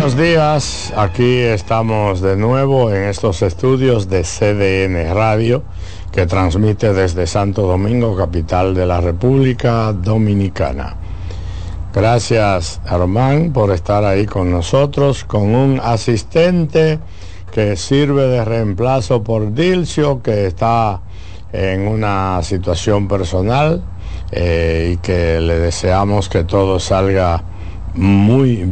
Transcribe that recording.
Buenos días, aquí estamos de nuevo en estos estudios de CDN Radio, que transmite desde Santo Domingo, capital de la República Dominicana. Gracias, Armán, por estar ahí con nosotros, con un asistente que sirve de reemplazo por Dilcio, que está en una situación personal, y que le deseamos que todo salga muy bien.